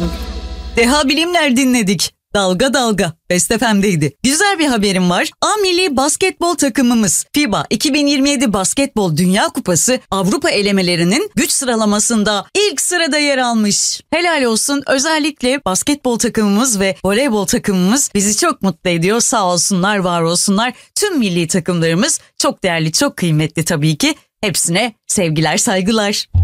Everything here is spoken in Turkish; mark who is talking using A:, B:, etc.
A: Deha Bilimler dinledik. Dalga Dalga Best FM'deydi. Güzel bir haberim var. A milli basketbol takımımız FIBA 2027 Basketbol Dünya Kupası Avrupa elemelerinin güç sıralamasında ilk sırada yer almış. Helal olsun. Özellikle basketbol takımımız ve voleybol takımımız bizi çok mutlu ediyor. Sağ olsunlar, var olsunlar. Tüm milli takımlarımız çok değerli, çok kıymetli tabii ki. Hepsine sevgiler, saygılar.